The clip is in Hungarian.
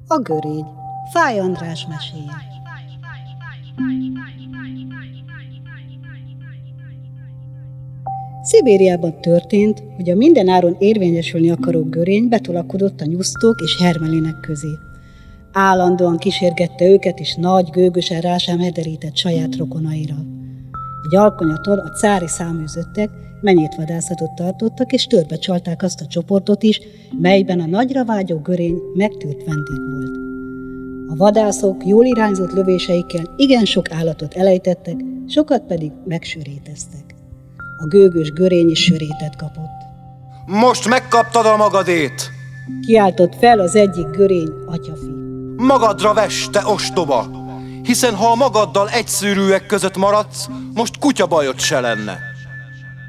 A görény. Fáy András meséje. Szibériában történt, hogy a mindenáron érvényesülni akaró görény betolakodott a nyusztók és Hermelinek közé. Állandóan kísérgette őket, és nagy, gőgösen rá sem hederített saját rokonaira. Egy alkonyaton a cári száműzöttek menyétvadászatot tartottak, és törbe csalták azt a csoportot is, melyben a nagyra vágyó görény megtűrt vendég volt. A vadászok jól irányzott lövéseikkel igen sok állatot elejtettek, sokat pedig megsöréteztek. A gőgös görény is sörétet kapott. Most megkaptad a magadét! Kiáltott fel az egyik görény atyafi. Magadra vess, te ostoba! Hiszen ha a magaddal egyszűrűek között maradsz, most kutyabajod se lenne.